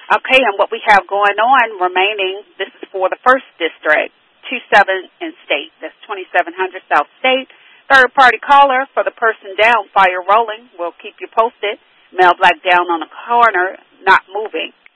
Okay, and what we have going on remaining, this is for the 1st District, 27 in State. That's 2700 South State. Third-party caller for the person down, fire rolling. We'll keep you posted. Male black down on the corner, not moving.